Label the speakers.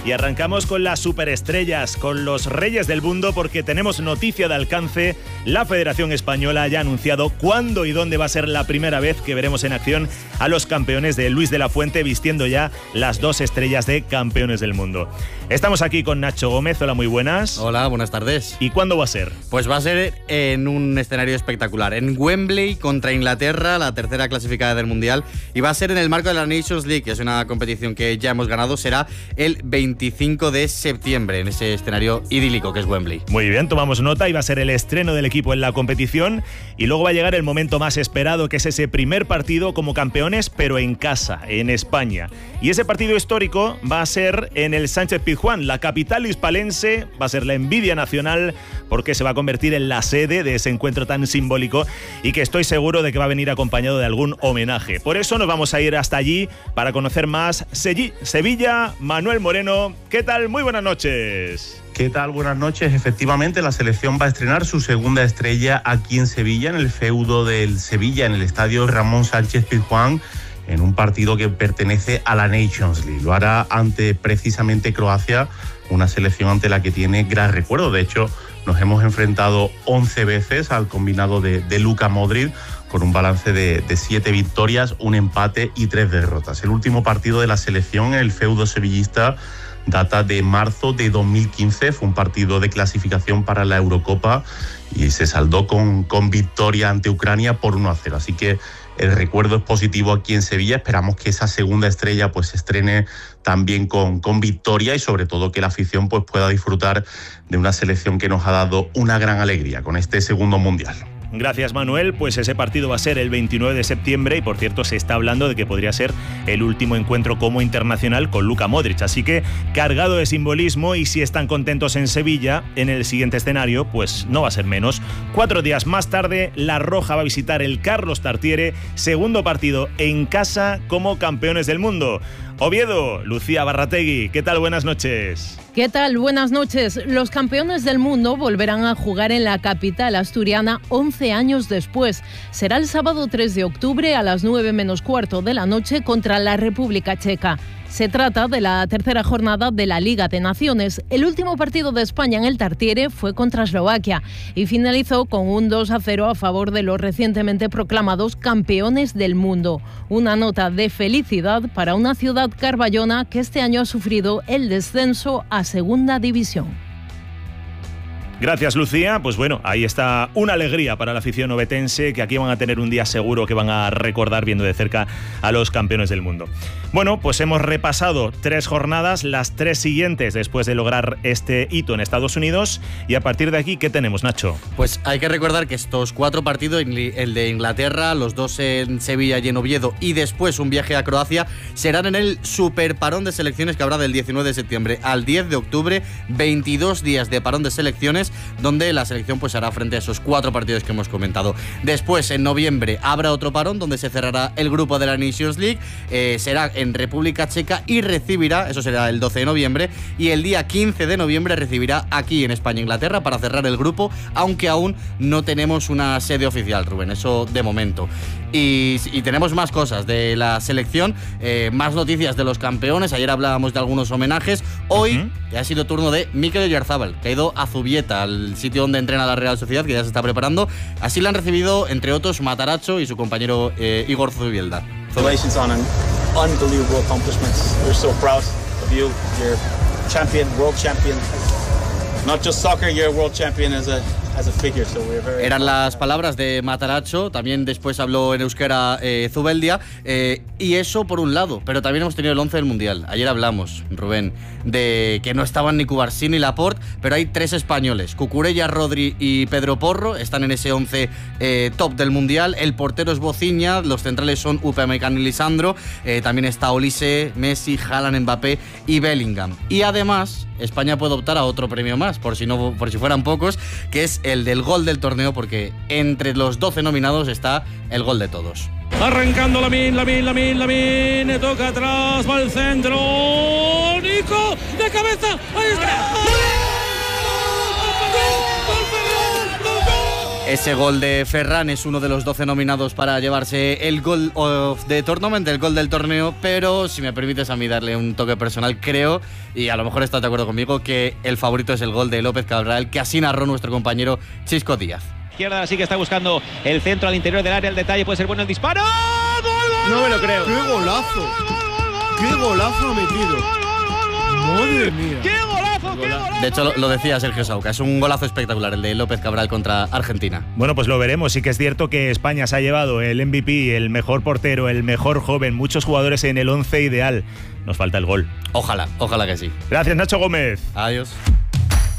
Speaker 1: y arrancamos con las superestrellas, con los reyes del mundo, porque tenemos noticia de alcance. La Federación Española ya ha anunciado cuándo y dónde va a ser la primera vez que veremos en acción a los campeones de Luis de la Fuente vistiendo ya las 2 estrellas de campeones del mundo. Estamos aquí con Nacho Gómez. Hola, muy buenas.
Speaker 2: Hola, buenas tardes.
Speaker 1: ¿Y cuándo va a ser?
Speaker 2: Pues va a ser en un escenario espectacular, en Wembley contra Inglaterra, la tercera clasificada del Mundial, y va a ser en el marco de la Nations League, que es una competición que ya hemos ganado. Será el 25 de septiembre en ese escenario idílico que es Wembley.
Speaker 1: Muy bien, tomamos nota, y va a ser el estreno del equipo en la competición, y luego va a llegar el momento más esperado, que es ese primer partido como campeones, pero en casa, en España. Y ese partido histórico va a ser en el Sánchez-Pizjuán, la capital hispalense. Va a ser la envidia nacional, porque se va a convertir en la sede de ese encuentro tan simbólico, y que estoy seguro de que va a venir acompañado de algún homenaje. Por eso nos vamos a ir hasta allí para conocer más Sevilla. Manuel Moreno, ¿qué tal? Muy buenas noches.
Speaker 3: ¿Qué tal? Buenas noches. Efectivamente, la selección va a estrenar su segunda estrella aquí en Sevilla, en el feudo del Sevilla, en el estadio Ramón Sánchez-Pizjuán, en un partido que pertenece a la Nations League. Lo hará ante precisamente Croacia, una selección ante la que tiene gran recuerdo. De hecho, nos hemos enfrentado 11 veces al combinado de Luka Modric, con un balance de 7 victorias, 1 empate y 3 derrotas. El último partido de la selección en el feudo sevillista data de marzo de 2015, fue un partido de clasificación para la Eurocopa y se saldó con victoria ante Ucrania por 1-0. Así que el recuerdo es positivo aquí en Sevilla. Esperamos que esa segunda estrella pues se estrene también con victoria, y sobre todo que la afición pues pueda disfrutar de una selección que nos ha dado una gran alegría con este segundo mundial.
Speaker 1: Gracias, Manuel. Pues ese partido va a ser el 29 de septiembre y, por cierto, se está hablando de que podría ser el último encuentro como internacional con Luka Modric. Así que cargado de simbolismo, y si están contentos en Sevilla, en el siguiente escenario, pues no va a ser menos. 4 días más tarde, La Roja va a visitar el Carlos Tartiere, segundo partido en casa como campeones del mundo. Oviedo, Lucía Barrategui, ¿qué tal? Buenas noches.
Speaker 4: ¿Qué tal? Buenas noches. Los campeones del mundo volverán a jugar en la capital asturiana 11 años después. Será el sábado 3 de octubre a las 9:15 de la noche contra la República Checa. Se trata de la tercera jornada de la Liga de Naciones. El último partido de España en el Tartiere fue contra Eslovaquia y finalizó con un 2-0 a favor de los recientemente proclamados campeones del mundo. Una nota de felicidad para una ciudad carballona que este año ha sufrido el descenso a Segunda División.
Speaker 1: Gracias, Lucía. Pues bueno, ahí está una alegría para la afición ovetense, que aquí van a tener un día seguro que van a recordar viendo de cerca a los campeones del mundo. Bueno, pues hemos repasado 3 jornadas, las 3 siguientes después de lograr este hito en Estados Unidos, y a partir de aquí, ¿qué tenemos, Nacho?
Speaker 2: Pues hay que recordar que estos 4 partidos, el de Inglaterra, los 2 en Sevilla y en Oviedo, y después un viaje a Croacia, serán en el super parón de selecciones que habrá del 19 de septiembre al 10 de octubre, 22 días de parón de selecciones, donde la selección pues hará frente a esos 4 partidos que hemos comentado. Después, en noviembre, habrá otro parón donde se cerrará el grupo de la Nations League, será en República Checa, y recibirá, eso será el 12 de noviembre, y el día 15 de noviembre recibirá aquí en España, Inglaterra, para cerrar el grupo, aunque aún no tenemos una sede oficial, Rubén, eso de momento. Y tenemos más cosas de la selección, más noticias de los campeones. Ayer hablábamos de algunos homenajes. Hoy ha sido turno de Mikel Oyarzabal, que ha ido a Zubieta, al sitio donde entrena la Real Sociedad, que ya se está preparando. Así le han recibido, entre otros, Matarazzo y su compañero Igor Zubielda.
Speaker 5: Congratulations on an unbelievable accomplishment. We're so proud of you. You're champion, world champion. Not just soccer, you're a world champion as a figure, so we're very...
Speaker 2: Eran las palabras de Matarazzo. También después habló en euskera Zubeldia, y eso por un lado, pero también hemos tenido el 11 del Mundial. Ayer hablamos, Rubén, de que no estaban ni Cubarsí ni Laporte, pero hay 3 españoles, Cucurella, Rodri y Pedro Porro, están en ese 11 top del Mundial. El portero es Bociña, los centrales son Upamecano y Lisandro, también está Olise, Messi, Haaland, Mbappé y Bellingham. Y además, España puede optar a otro premio más, por si fueran pocos, que es el del gol del torneo, porque entre los 12 nominados está el gol de todos.
Speaker 6: Arrancando Lamine, toca atrás, va al centro, Nico, de cabeza, ahí está.
Speaker 2: Ese gol de Ferran es uno de los 12 nominados para llevarse el Goal of the Tournament, el gol del torneo, pero si me permites a mí darle un toque personal, creo, y a lo mejor estás de acuerdo conmigo, que el favorito es el gol de López Cabral, que así narró nuestro compañero Chisco Díaz.
Speaker 7: Izquierda sí que está buscando el centro al interior del área, el detalle puede ser bueno el disparo. ¡Gol!
Speaker 8: No me lo creo. ¡Qué golazo! ¡Qué golazo ha metido! ¡Madre mía!
Speaker 7: ¡Qué golazo! ¡Qué golazo!
Speaker 2: De hecho, lo decía Sergio Sauca, es un golazo espectacular el de López Cabral contra Argentina.
Speaker 1: Bueno, pues lo veremos. Sí que es cierto que España se ha llevado el MVP, el mejor portero, el mejor joven, muchos jugadores en el 11 ideal. Nos falta el gol.
Speaker 2: Ojalá que sí.
Speaker 1: Gracias, Nacho Gómez.
Speaker 2: Adiós.